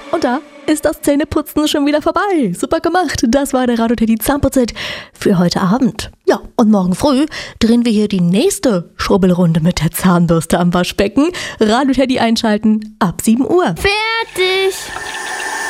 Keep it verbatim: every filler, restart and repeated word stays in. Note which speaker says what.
Speaker 1: Und da ist das Zähneputzen schon wieder vorbei. Super gemacht. Das war der Radio Teddy Zahnputz-Hit für heute Abend. Ja, und morgen früh drehen wir hier die nächste Schrubbelrunde mit der Zahnbürste am Waschbecken. Radio Teddy einschalten ab sieben Uhr.
Speaker 2: Fertig!